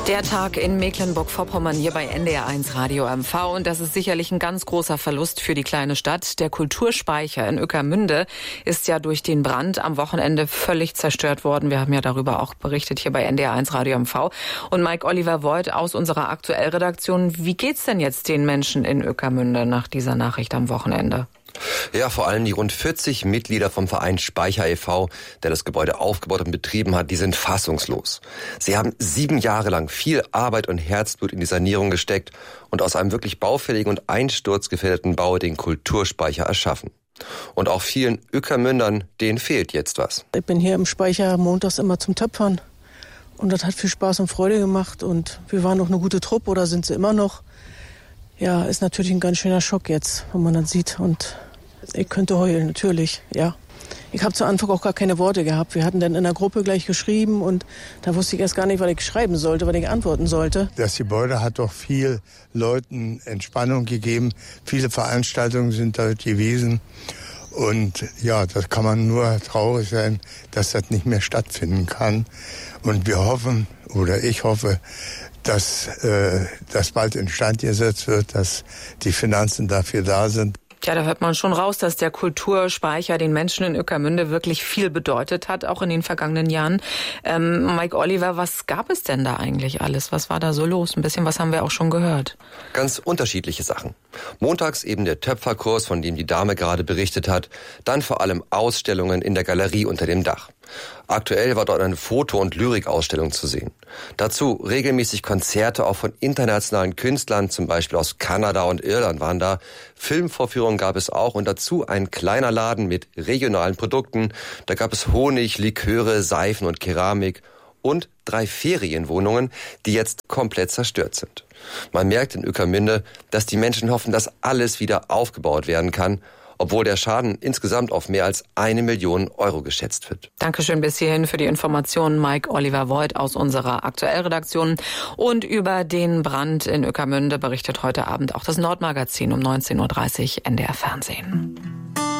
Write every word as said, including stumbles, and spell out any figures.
Der Tag in Mecklenburg-Vorpommern hier bei N D R eins Radio M V. Und das ist sicherlich ein ganz großer Verlust für die kleine Stadt. Der Kulturspeicher in Ueckermünde ist ja durch den Brand am Wochenende völlig zerstört worden. Wir haben ja darüber auch berichtet hier bei N D R eins Radio M V. Und Mike Oliver Voigt aus unserer Aktuellredaktion. Wie geht's denn jetzt den Menschen in Ueckermünde nach dieser Nachricht am Wochenende? Ja, vor allem die rund vierzig Mitglieder vom Verein Speicher e V, der das Gebäude aufgebaut und betrieben hat, die sind fassungslos. Sie haben sieben Jahre lang viel Arbeit und Herzblut in die Sanierung gesteckt und aus einem wirklich baufälligen und einsturzgefährdeten Bau den Kulturspeicher erschaffen. Und auch vielen Ueckermündern, denen fehlt jetzt was. Ich bin hier im Speicher montags immer zum Töpfern und das hat viel Spaß und Freude gemacht und wir waren noch eine gute Truppe oder sind sie immer noch. Ja, ist natürlich ein ganz schöner Schock jetzt, wenn man das sieht und ich könnte heulen, natürlich, ja. Ich habe zu Anfang auch gar keine Worte gehabt. Wir hatten dann in der Gruppe gleich geschrieben und da wusste ich erst gar nicht, was ich schreiben sollte, was ich antworten sollte. Das Gebäude hat doch viel Leuten Entspannung gegeben. Viele Veranstaltungen sind dort gewesen. Und ja, das kann man nur traurig sein, dass das nicht mehr stattfinden kann. Und wir hoffen, oder ich hoffe, dass äh, das bald instand gesetzt wird, dass die Finanzen dafür da sind. Ja, da hört man schon raus, dass der Kulturspeicher den Menschen in Ueckermünde wirklich viel bedeutet hat, auch in den vergangenen Jahren. Ähm, Mike Oliver, was gab es denn da eigentlich alles? Was war da so los? Ein bisschen was haben wir auch schon gehört. Ganz unterschiedliche Sachen. Montags eben der Töpferkurs, von dem die Dame gerade berichtet hat. Dann vor allem Ausstellungen in der Galerie unter dem Dach. Aktuell war dort eine Foto- und Lyrikausstellung zu sehen. Dazu regelmäßig Konzerte auch von internationalen Künstlern, zum Beispiel aus Kanada und Irland waren da. Filmvorführungen gab es auch und dazu ein kleiner Laden mit regionalen Produkten. Da gab es Honig, Liköre, Seifen und Keramik und drei Ferienwohnungen, die jetzt komplett zerstört sind. Man merkt in Ueckermünde, dass die Menschen hoffen, dass alles wieder aufgebaut werden kann, obwohl der Schaden insgesamt auf mehr als eine Million Euro geschätzt wird. Dankeschön bis hierhin für die Informationen, Mike Oliver Voigt aus unserer Aktuellredaktion. Und über den Brand in Ueckermünde berichtet heute Abend auch das Nordmagazin um neunzehn Uhr dreißig N D R Fernsehen.